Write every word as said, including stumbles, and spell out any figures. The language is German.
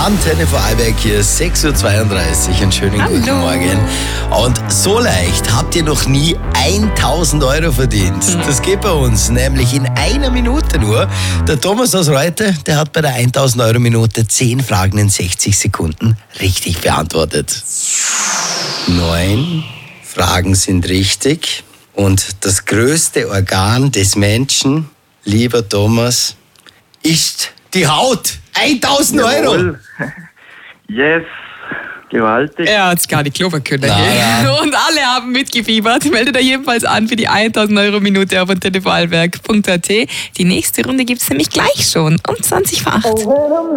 Antenne Vorarlberg hier, sechs Uhr zweiunddreißig. Einen schönen Hallo. guten Morgen. Und so leicht habt ihr noch nie tausend Euro verdient. Hm. Das geht bei uns, nämlich in einer Minute nur. Der Thomas aus Reute, der hat bei der tausend Euro Minute zehn Fragen in sechzig Sekunden richtig beantwortet. Neun Fragen sind richtig. Und das größte Organ des Menschen, lieber Thomas, ist die Haut. tausend Euro. Jawohl. Yes, gewaltig. Er hat's gar nicht glauben können. Na, gell? ja. Und alle haben mitgefiebert. Meldet euch jedenfalls an für die tausend Euro Minute auf antenne vorarlberg punkt a t. Die nächste Runde gibt's nämlich gleich schon um zwanzig vor acht.